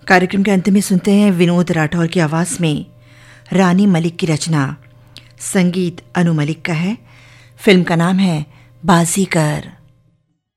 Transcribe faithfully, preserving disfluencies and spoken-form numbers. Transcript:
कार्यक्रम के अंत में सुनते हैं विनोद राठौर की आवाज में रानी मलिक की रचना। संगीत अनु मलिक का है। फिल्म का नाम है बाजीगर।